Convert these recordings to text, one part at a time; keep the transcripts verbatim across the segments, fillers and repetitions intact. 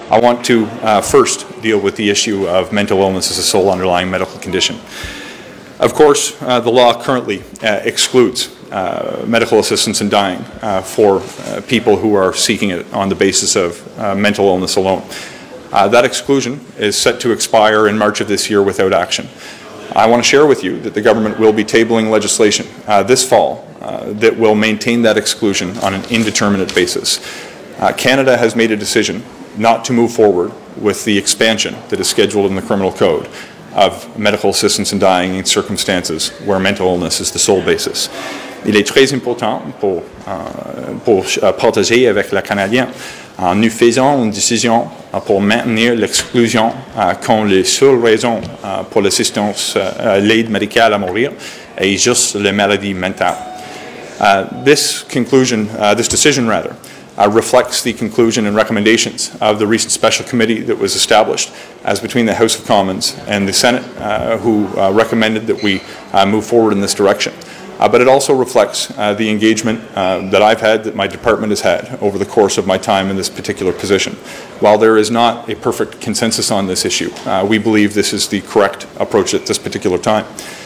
I want to uh, first deal with the issue of mental illness as a sole underlying medical condition. Of course, uh, the law currently uh, excludes uh, medical assistance in dying uh, for uh, people who are seeking it on the basis of uh, mental illness alone. Uh, that exclusion is set to expire in March of this year without action. I want to share with you that the government will be tabling legislation uh, this fall uh, that will maintain that exclusion on an indeterminate basis. Uh, Canada has made a decision not to move forward with the expansion that is scheduled in the Criminal Code of medical assistance in dying in circumstances where mental illness is the sole basis. Il est très important pour, euh, pour euh, partager avec le Canadien. Euh, nous faisons une décision euh, pour maintenir l'exclusion euh, quand les seules raisons euh, pour l'assistance, euh, l'aide médicale à mourir est juste la maladie mentale. Uh, this conclusion, uh, this decision rather, Uh, reflects the conclusion and recommendations of the recent special committee that was established as between the House of Commons and the Senate, uh, who uh, recommended that we uh, move forward in this direction. Uh, but it also reflects uh, the engagement uh, that I've had, that my department has had over the course of my time in this particular position. While there is not a perfect consensus on this issue, uh, we believe this is the correct approach at this particular time.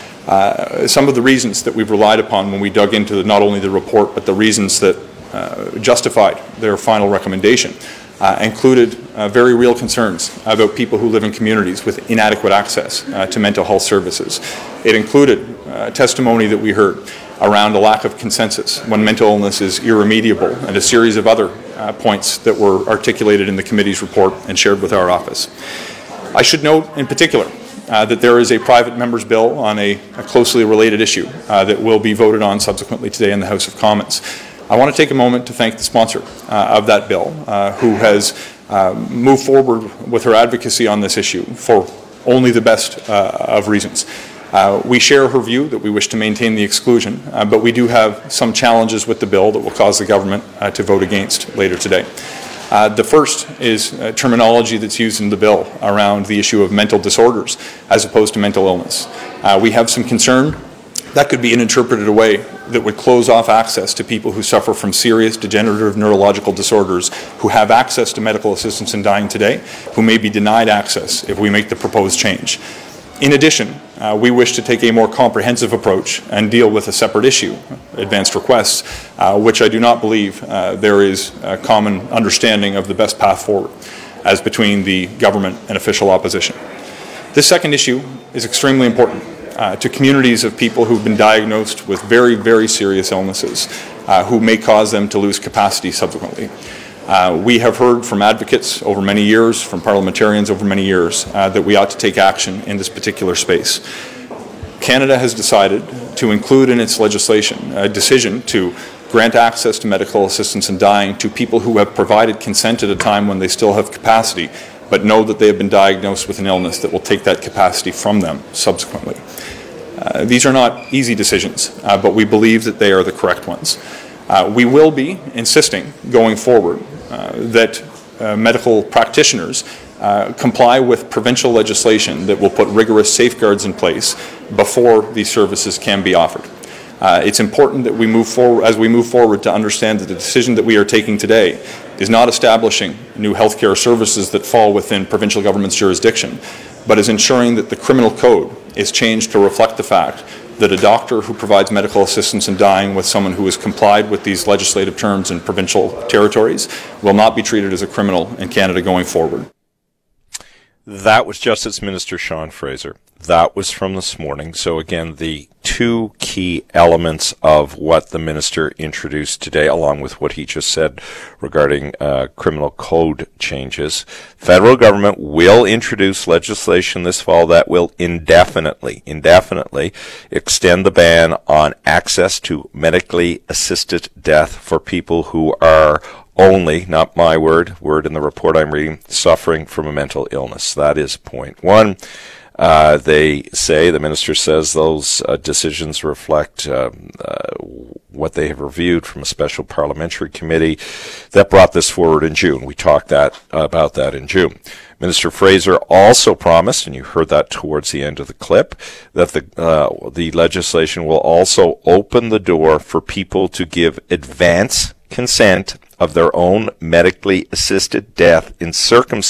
Uh, some of the reasons that we've relied upon when we dug into the, not only the report, but the reasons that Uh, justified their final recommendation uh, included uh, very real concerns about people who live in communities with inadequate access uh, to mental health services. It included uh, testimony that we heard around a lack of consensus when mental illness is irremediable, and a series of other uh, points that were articulated in the committee's report and shared with our office. I should note in particular Uh, that there is a private member's bill on a, a closely related issue uh, that will be voted on subsequently today in the House of Commons. I want to take a moment to thank the sponsor uh, of that bill, uh, who has uh, moved forward with her advocacy on this issue for only the best uh, of reasons. Uh, we share her view that we wish to maintain the exclusion, uh, but we do have some challenges with the bill that will cause the government uh, to vote against later today. Uh, the first is uh, terminology that's used in the bill around the issue of mental disorders as opposed to mental illness. Uh, we have some concern that could be interpreted a way that would close off access to people who suffer from serious degenerative neurological disorders, who have access to medical assistance in dying today, who may be denied access if we make the proposed change. In addition, uh, we wish to take a more comprehensive approach and deal with a separate issue, advanced requests, uh, which I do not believe uh, there is a common understanding of the best path forward as between the government and official opposition. This second issue is extremely important uh, to communities of people who've been diagnosed with very, very serious illnesses uh, who may cause them to lose capacity subsequently. Uh, we have heard from advocates over many years, from parliamentarians over many years, uh, that we ought to take action in this particular space. Canada has decided to include in its legislation a decision to grant access to medical assistance in dying to people who have provided consent at a time when they still have capacity, but know that they have been diagnosed with an illness that will take that capacity from them subsequently. Uh, these are not easy decisions, uh, but we believe that they are the correct ones. Uh, we will be insisting going forward uh, that uh, medical practitioners uh, comply with provincial legislation that will put rigorous safeguards in place before these services can be offered. Uh, it's important that we move forward, as we move forward, to understand that the decision that we are taking today is not establishing new healthcare services that fall within provincial government's jurisdiction, but is ensuring that the criminal code is changed to reflect the fact that a doctor who provides medical assistance in dying with someone who has complied with these legislative terms in provincial territories will not be treated as a criminal in Canada going forward. That was Justice Minister Sean Fraser. That was from this morning. So again, the two key elements of what the minister introduced today, along with what he just said regarding uh, criminal code changes. Federal government will introduce legislation this fall that will indefinitely, indefinitely extend the ban on access to medically assisted death for people who are only, not my word, word in the report I'm reading, suffering from a mental illness. That is point one. Uh, they say, the minister says, those uh, decisions reflect uh, uh, what they have reviewed from a special parliamentary committee that brought this forward in June. We talked that about that in June. Minister Fraser also promised, and you heard that towards the end of the clip, that the uh, the legislation will also open the door for people to give advance consent of their own medically assisted death in circumstances